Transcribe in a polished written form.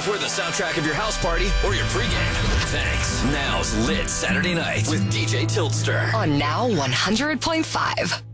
if we're the soundtrack of your house party or your pregame. Thanks. Now's Lit Saturday Night with DJ Tiltster. On Now 100.5.